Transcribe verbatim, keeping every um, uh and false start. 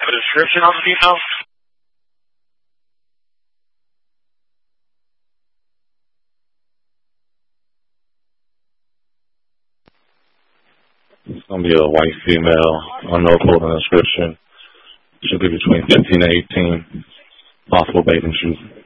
put a description on the female? It's going to be a white female, on no clothing description. Should be between fifteen to eighteen. Possible bathing shoes.